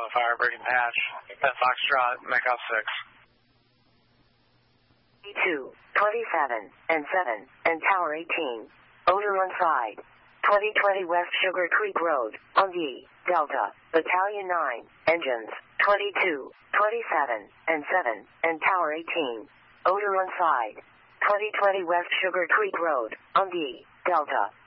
Bravo Firebird and Patch. At Foxtrot, Mecca 6. 2, 27, and 7, and Tower 18. Odor on side. 2020 West Sugar Creek Road, on the Delta, Battalion 9, engines, 22, 27, and 7, and Tower 18. Odor on side. 2020 West Sugar Creek Road, on the Delta,